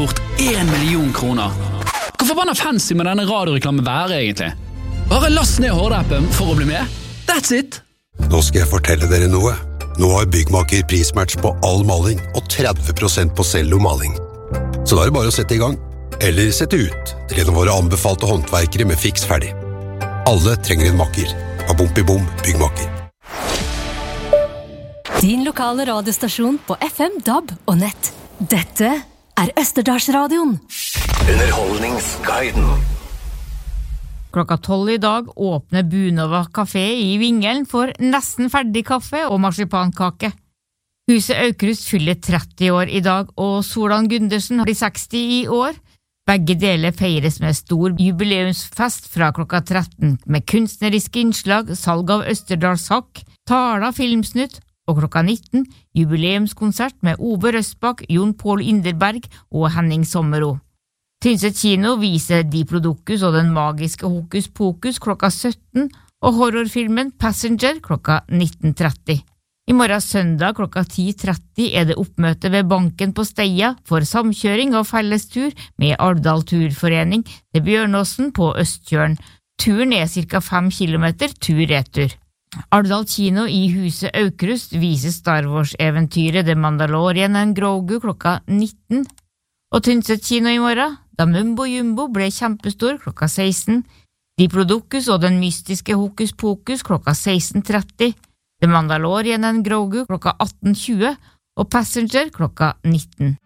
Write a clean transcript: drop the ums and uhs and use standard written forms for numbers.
bort 1 million kroner. Hvor forbanna fancy må denne radioreklamen være egentlig? Bare last ned Horde-appen for å bli med. That's it! Nå skal jeg fortelle dere noe. Nå har Byggmaker prismatch på all maling og 30% på cellomaling. Så da er det bare å sette i gang. Eller sette ut til en av våre anbefalte håndverkere med fiks ferdig. Alle trenger en makker. Bom Byggmaker. Din lokale radiostasjon på FM, DAB og nett. Dette Østerdalsradioen. Underholdningsguiden. Klokka 12 i dag åpner Bunova Café i Vingelen for nesten ferdig kaffe og marsipankake. Huset Aukrust fyller 30 år i dag, og Solan Gundersen blir 60 i år. Begge deler feires med stor jubileumsfest fra klokka 13 med kunstneriske innslag, salg av Østerdalshakk, Tala filmsnutt, og klokka 19 jubileumskonsert med Ove Røsbakk, Jon Pål Inderberg og Henning Sommero. Tynset kino viser Diplodocus og den magiske Hokus Pokus klokka 17 og horrorfilmen Passenger klokka 19.30. I morgen søndag klokka 10.30 er det oppmøte ved banken på Steia for samkjøring og fellestur med Alvdal Turforening til Bjørnåsen på Østtjørn. Turen er ca. 5 kilometer tur-retur. Alvdal kino i huset Aukrust viser Star Wars-eventyret The Mandalorian and Grogu klokka 19. Og Tynset kino i morgen, da Mumbo Jumbo ble kjempestor klokka 16, Diplodocus og den mystiske Hokus Pokus klokka 16.30, The Mandalorian and Grogu klokka 18.20 og Passenger klokka 19.